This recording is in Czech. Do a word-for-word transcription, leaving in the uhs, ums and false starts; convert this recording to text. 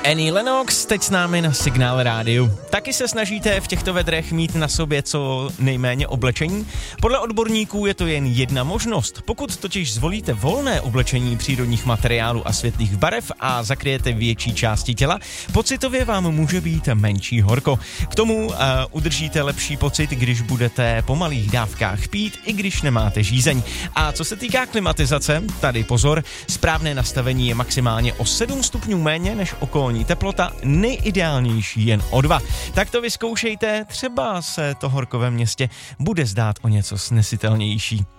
Annie Lennox, teď s námi na Signál rádiu. Taky se snažíte v těchto vedrech mít na sobě co nejméně oblečení? Podle odborníků je to jen jedna možnost. Pokud totiž zvolíte volné oblečení přírodních materiálů a světlých barev a zakryjete větší části těla, pocitově vám může být menší horko. K tomu uh, udržíte lepší pocit, když budete po malých dávkách pít, i když nemáte žízeň. A co se týká klimatizace, tady pozor, správné nastavení je maximálně o sedm stupňů méně než okolní teplota, nejideálnější jen o dva. Tak to vyzkoušejte, třeba se to horko ve městě bude zdát o něco snesitelnější.